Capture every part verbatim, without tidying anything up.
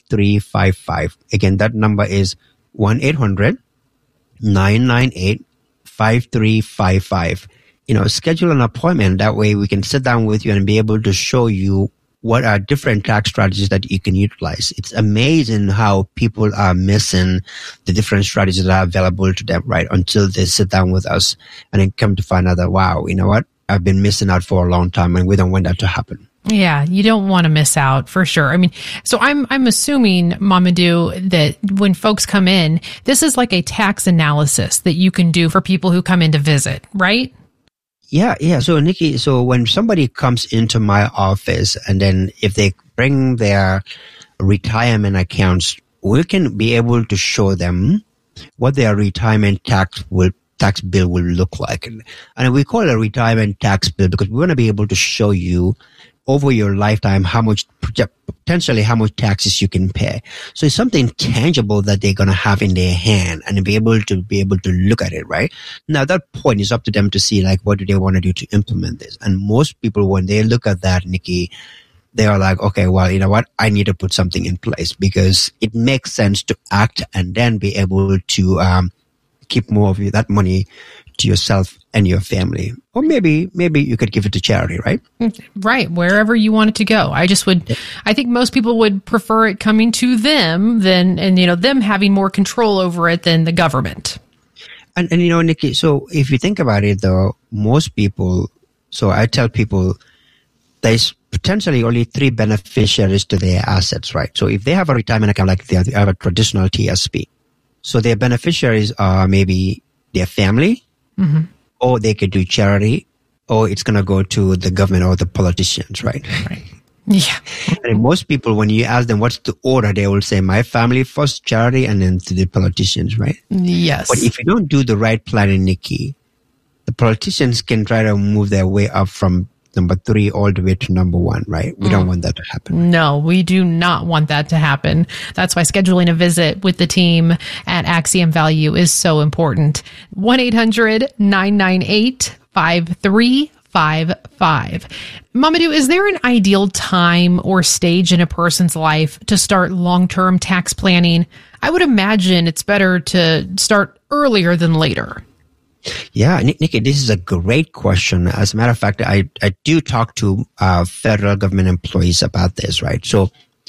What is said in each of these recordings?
three five five. Again, that number is one eight hundred nine nine eight five three five five. You know, schedule an appointment. That way we can sit down with you and be able to show you what are different tax strategies that you can utilize. It's amazing how people are missing the different strategies that are available to them, right? Until they sit down with us and then come to find out that, wow, you know what? I've been missing out for a long time, and we don't want that to happen. Yeah, you don't want to miss out for sure. I mean, so I'm I'm assuming, Mamadou, that when folks come in, this is like a tax analysis that you can do for people who come in to visit, right? Yeah, yeah. So, Nikki, so when somebody comes into my office and then if they bring their retirement accounts, we can be able to show them what their retirement tax will tax bill will look like. And, and we call it a retirement tax bill because we want to be able to show you over your lifetime how much, potentially how much taxes you can pay. So it's something tangible that they're going to have in their hand and be able to be able to look at it, right? Now, at that point, it's up to them to see, like, what do they want to do to implement this? And most people, when they look at that, Nikki, they are like, okay, well, you know what? I need to put something in place because it makes sense to act and then be able to um, keep more of that money to yourself and your family. Or maybe, maybe you could give it to charity, right? Right. Wherever you want it to go. I just would, I think most people would prefer it coming to them than, and, you know, them having more control over it than the government. And, and, you know, Nikki, so if you think about it, though, most people, so I tell people there's potentially only three beneficiaries to their assets, right? So if they have a retirement account, like they have a traditional T S P, so their beneficiaries are maybe their family, mm-hmm. or they could do charity, or it's going to go to the government or the politicians, right? Right. Yeah. And most people, when you ask them what's the order, they will say, my family first, charity, and then to the politicians, right? Yes. But if you don't do the right planning, Nikki, the politicians can try to move their way up from number three all the way to number one, right? We mm. don't want that to happen. No, we do not want that to happen. That's why scheduling a visit with the team at Axiom Value is so important. one eight hundred nine nine eight five three five five. Mamadou, is there an ideal time or stage in a person's life to start long-term tax planning? I would imagine it's better to start earlier than later. Yeah, Nikki, this is a great question. As a matter of fact, I, I do talk to uh, federal government employees about this, right? So,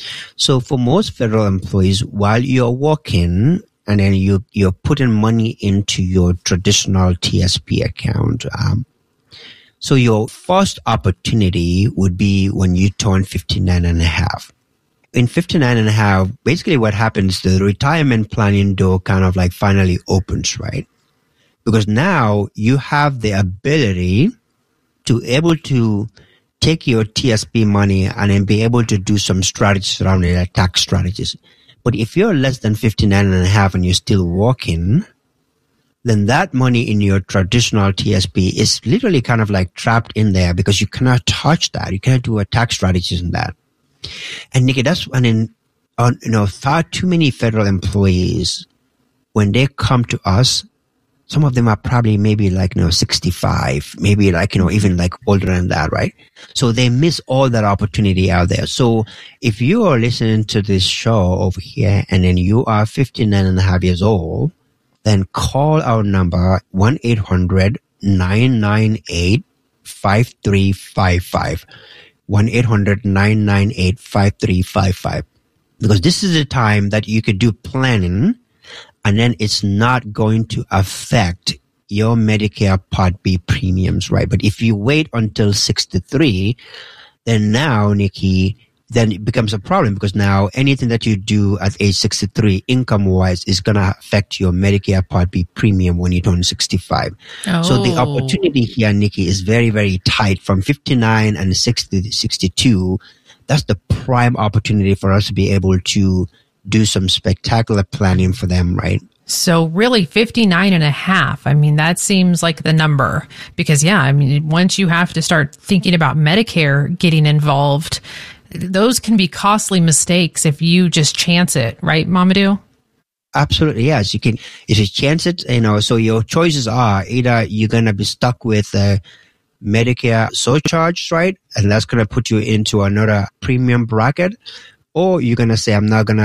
so for most federal employees, while you're working and then you, you're putting money into your traditional T S P account, um, so your first opportunity would be when you turn fifty-nine and a half. In fifty-nine and a half, basically what happens, the retirement planning door kind of like finally opens, right? Because now you have the ability to able to take your T S P money and then be able to do some strategies around it, like tax strategies. But if you're less than fifty-nine and a half and you're still working, then that money in your traditional T S P is literally kind of like trapped in there because you cannot touch that. You cannot do a tax strategies in that. And Nikki, that's when in, uh, you know, far too many federal employees, when they come to us, some of them are probably maybe like, you know, sixty-five, maybe like, you know, even like older than that, right? So they miss all that opportunity out there. So if you are listening to this show over here and then you are fifty-nine and a half years old, then call our number one eight hundred nine nine eight five three five five. one eight hundred nine nine eight five three five five. Because this is the time that you could do planning, and then it's not going to affect your Medicare Part B premiums, right? But if you wait until sixty-three, then now, Nikki, then it becomes a problem because now anything that you do at age sixty-three income-wise is going to affect your Medicare Part B premium when you turn sixty-five. Oh. So the opportunity here, Nikki, is very, very tight from fifty-nine and sixty to sixty-two. That's the prime opportunity for us to be able to do some spectacular planning for them, right? So really fifty-nine and a half. I mean, that seems like the number because, yeah, I mean, once you have to start thinking about Medicare getting involved, those can be costly mistakes if you just chance it, right, Mamadou? Absolutely, yes. You can, if you chance it, you know, so your choices are either you're going to be stuck with a Medicare surcharge, right? And that's going to put you into another premium bracket, or you're going to say, I'm not going to